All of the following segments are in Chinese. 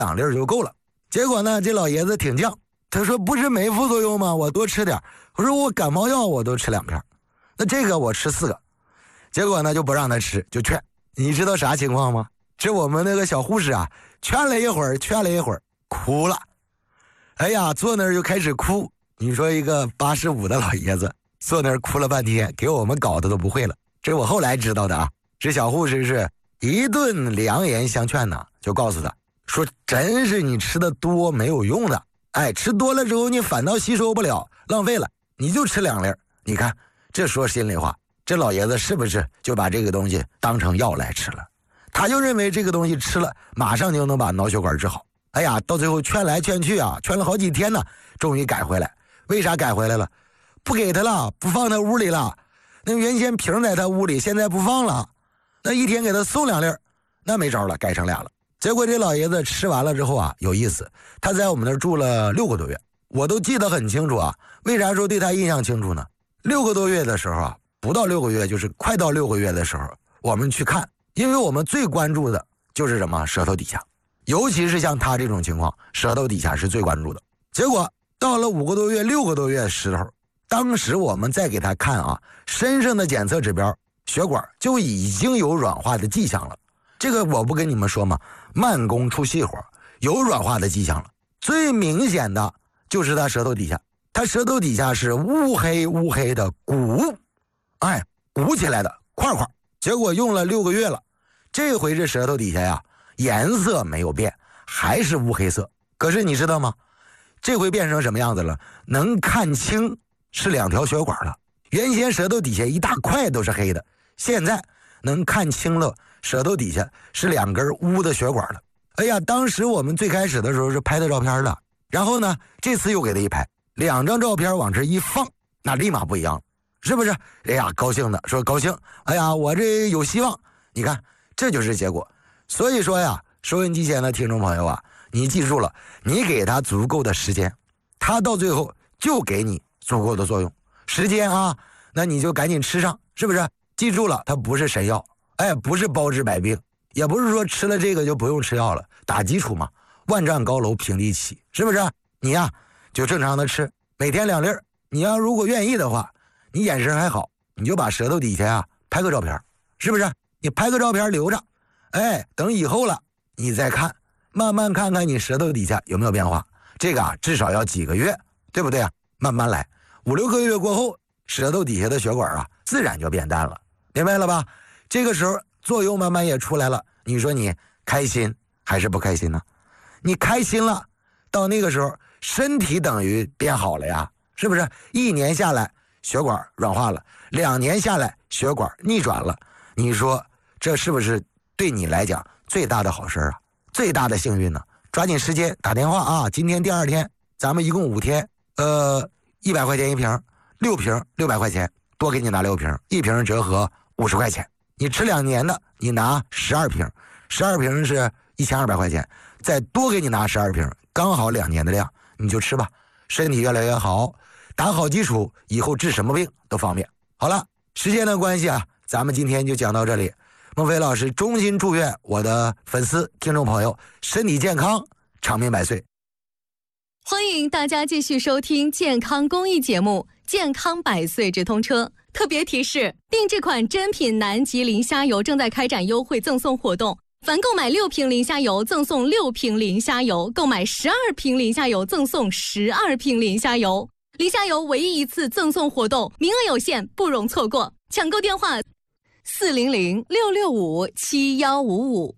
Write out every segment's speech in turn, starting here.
2粒就够了。结果呢，这老爷子挺犟，他说不是没副作用吗？我多吃点。我说我感冒药我都吃2片，那这个我吃4个。结果呢就不让他吃，就劝。你知道啥情况吗？这我们那个小护士啊，劝了一会儿，哭了。哎呀，坐那儿就开始哭。你说一个85的老爷子坐那儿哭了半天，给我们搞得都不会了。这我后来知道的啊，这小护士是一顿良言相劝呢，就告诉他说，真是你吃的多没有用的，哎，吃多了之后你反倒吸收不了，浪费了，你就吃2粒。你看这说心里话，这老爷子是不是就把这个东西当成药来吃了？他就认为这个东西吃了马上就能把脑血管治好。哎呀，到最后劝来劝去啊，劝了好几天呢，终于改回来。为啥改回来了？不给他了，不放他屋里了。那原先瓶在他屋里，现在不放了。那一天给他送2粒，那没招了，改成2了。结果这老爷子吃完了之后啊，有意思，他在我们那儿住了6个多月，我都记得很清楚啊。为啥说对他印象清楚呢？6个多月的时候啊，不到6个月，就是快到6个月的时候，我们去看，因为我们最关注的就是什么？舌头底下，尤其是像他这种情况，舌头底下是最关注的。结果到了5个多月、6个多月的时候，当时我们再给他看啊，身上的检测指标，血管就已经有软化的迹象了。这个我不跟你们说吗？慢工出细活，有软化的迹象了。最明显的就是他舌头底下，他舌头底下是乌黑的鼓，哎，鼓起来的块块。结果用了6个月了，这回这舌头底下呀，颜色没有变，还是乌黑色。可是你知道吗？这回变成什么样子了？能看清是2条血管了。原先舌头底下一大块都是黑的，现在能看清了舌头底下是2根乌的血管了。哎呀，当时我们最开始的时候是拍的照片了，然后呢，这次又给他一拍，2张照片往这一放，那立马不一样了，是不是？哎呀，高兴的说高兴，哎呀，我这有希望。你看，这就是结果。所以说呀，收音机前的听众朋友啊，你记住了，你给他足够的时间，他到最后就给你足够的作用。时间啊，那你就赶紧吃上，是不是？记住了，它不是神药，哎，不是包治百病，也不是说吃了这个就不用吃药了，打基础嘛，万丈高楼平地起，是不是？你呀就正常的吃，每天2粒。你要如果愿意的话，你眼神还好，你就把舌头底下啊拍个照片，是不是？你拍个照片留着，哎，等以后了你再看，慢慢看看你舌头底下有没有变化。这个啊至少要几个月，对不对啊？慢慢来，5、6个月过后，舌头底下的血管啊自然就变淡了，明白了吧？这个时候作用慢慢也出来了，你说你开心还是不开心呢？你开心了，到那个时候身体等于变好了呀，是不是？1年下来血管软化了，2年下来血管逆转了，你说这是不是对你来讲最大的好事啊？最大的幸运呢？抓紧时间打电话啊！今天第2天，咱们一共5天，100块钱一瓶，6瓶600块钱，多给你拿6瓶，1瓶折合50块钱。你吃2年的，你拿12瓶，12瓶是1200块钱，再多给你拿12瓶，刚好2年的量，你就吃吧，身体越来越好，打好基础，以后治什么病都方便。好了，时间的关系啊，咱们今天就讲到这里。孟非老师衷心祝愿我的粉丝听众朋友身体健康，长命百岁。 欢迎大家继续收听健康公益节目《健康百岁直通车》。特别提示：定制款真品南极磷虾油正在开展优惠赠送活动，凡购买6瓶磷虾油赠送6瓶磷虾油，购买12瓶磷虾油赠送12瓶磷虾油。磷虾油唯一一次赠送活动，名额有限，不容错过。抢购电话：400-665-7155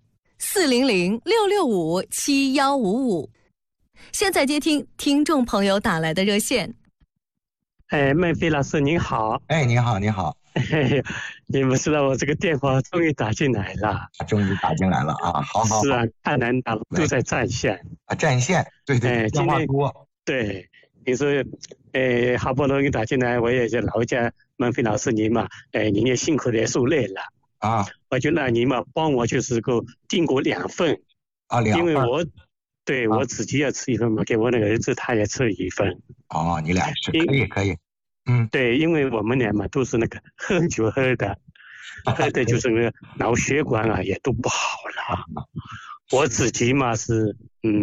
400-665-7155。现在接听听众朋友打来的热线。 孟非老师您好。 你好，你好。 你们知道我这个电话终于打进来了。 终于打进来了啊！好。 是啊，太难打了，都在占线啊，占线。对，电话多。 对，你说，好不容易打进来，我也就劳驾孟非老师您嘛，您也辛苦的受累了啊。我就让您嘛帮我就是够订过2份啊，2份，因为我自己要吃1份嘛，给我那个儿子他也吃1份。哦，你俩吃可以。对，因为我们俩嘛都是那个喝酒喝的就是那个脑血管啊也都不好了。 我自己嘛是